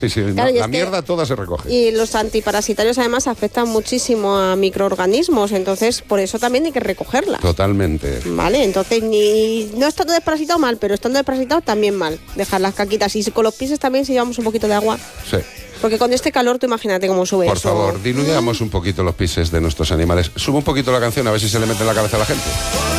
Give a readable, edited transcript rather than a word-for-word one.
Sí, Claro, la mierda toda se recoge. Y los antiparasitarios además afectan muchísimo a microorganismos, entonces por eso también hay que recogerla. Totalmente. Vale, entonces no estando desparasitado mal, pero estando desparasitado también mal. Dejar las caquitas. Y con los pies también, si llevamos un poquito de agua. Sí. Porque con este calor tú imagínate cómo sube Por eso. favor, diluyamos un poquito los pises de nuestros animales. Sube un poquito la canción a ver si se le mete en la cabeza a la gente.